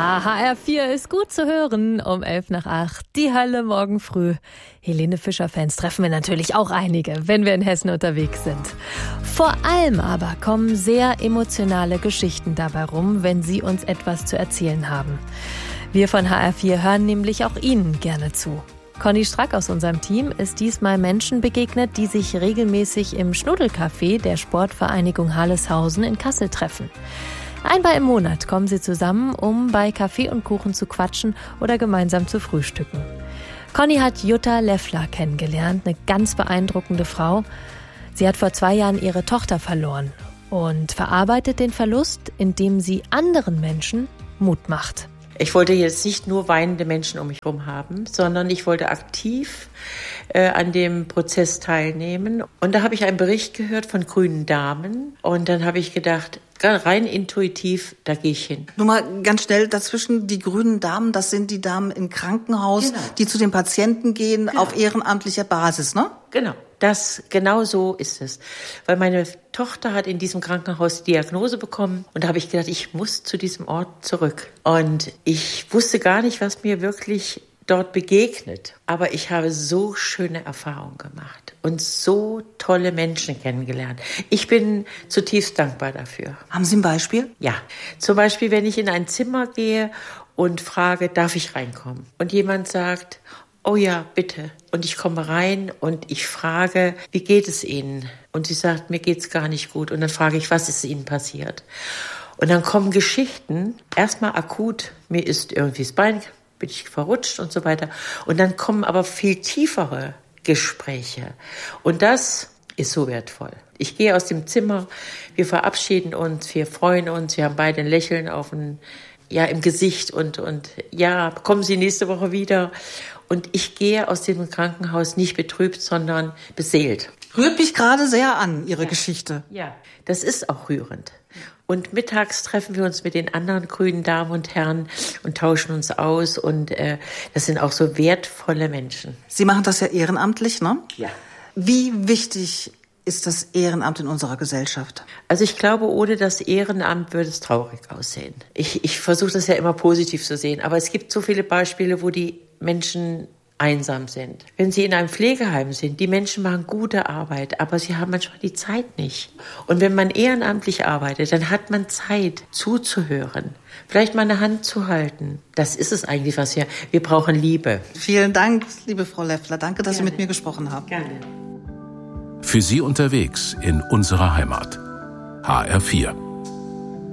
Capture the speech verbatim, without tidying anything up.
Ja, H R vier ist gut zu hören um elf nach acht. Die Hölle morgen früh. Helene Fischer-Fans treffen wir natürlich auch einige, wenn wir in Hessen unterwegs sind. Vor allem aber kommen sehr emotionale Geschichten dabei rum, wenn Sie uns etwas zu erzählen haben. Wir von H R vier hören nämlich auch Ihnen gerne zu. Conny Strack aus unserem Team ist diesmal Menschen begegnet, die sich regelmäßig im Schnuddelcafé der Sportvereinigung Halleshausen in Kassel treffen. Einmal im Monat kommen sie zusammen, um bei Kaffee und Kuchen zu quatschen oder gemeinsam zu frühstücken. Conny hat Jutta Leffler kennengelernt, eine ganz beeindruckende Frau. Sie hat vor zwei Jahren ihre Tochter verloren und verarbeitet den Verlust, indem sie anderen Menschen Mut macht. Ich wollte jetzt nicht nur weinende Menschen um mich herum haben, sondern ich wollte aktiv äh, an dem Prozess teilnehmen. Und da habe ich einen Bericht gehört von grünen Damen. Und dann habe ich gedacht, rein intuitiv, da gehe ich hin. Nur mal ganz schnell dazwischen, die grünen Damen, das sind die Damen im Krankenhaus, genau, die zu den Patienten gehen, genau, auf ehrenamtlicher Basis, ne? Genau. Das, genau so ist es. Weil meine Tochter hat in diesem Krankenhaus die Diagnose bekommen und da habe ich gedacht, ich muss zu diesem Ort zurück. Und ich wusste gar nicht, was mir wirklich dort begegnet. Aber ich habe so schöne Erfahrungen gemacht und so tolle Menschen kennengelernt. Ich bin zutiefst dankbar dafür. Haben Sie ein Beispiel? Ja, zum Beispiel, wenn ich in ein Zimmer gehe und frage, darf ich reinkommen? Und jemand sagt, oh ja, bitte. Und ich komme rein und ich frage, wie geht es Ihnen? Und sie sagt, mir geht's gar nicht gut. Und dann frage ich, was ist Ihnen passiert? Und dann kommen Geschichten, erstmal akut, mir ist irgendwie das Bein, bin ich verrutscht und so weiter. Und dann kommen aber viel tiefere Gespräche. Und das ist so wertvoll. Ich gehe aus dem Zimmer, wir verabschieden uns, wir freuen uns, wir haben beide ein Lächeln auf ein, ja, im Gesicht und, und ja, kommen Sie nächste Woche wieder. Und ich gehe aus dem Krankenhaus nicht betrübt, sondern beseelt. Rührt mich gerade sehr an, Ihre ja. Geschichte. Ja, das ist auch rührend. Und mittags treffen wir uns mit den anderen grünen Damen und Herren und tauschen uns aus. Und äh, das sind auch so wertvolle Menschen. Sie machen das ja ehrenamtlich, ne? Ja. Wie wichtig ist das Ehrenamt in unserer Gesellschaft? Also ich glaube, ohne das Ehrenamt würde es traurig aussehen. Ich, ich versuche das ja immer positiv zu sehen. Aber es gibt so viele Beispiele, wo die Menschen einsam sind. Wenn sie in einem Pflegeheim sind, die Menschen machen gute Arbeit, aber sie haben manchmal die Zeit nicht. Und wenn man ehrenamtlich arbeitet, dann hat man Zeit zuzuhören, vielleicht mal eine Hand zu halten. Das ist es eigentlich, was wir, wir brauchen Liebe. Vielen Dank, liebe Frau Leffler. Danke, dass Gerne. Sie mit mir gesprochen haben. Gerne. Für Sie unterwegs in unserer Heimat. H R vier.